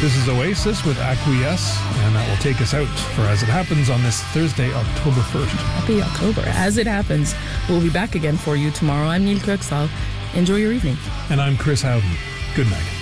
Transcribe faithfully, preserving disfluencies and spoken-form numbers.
This is Oasis with Acquiesce, and that will take us out for As It Happens on this Thursday, October first. Happy October. As It Happens. We'll be back again for you tomorrow. I'm Neil Kirksall. Enjoy your evening. And I'm Chris Howden. Good night.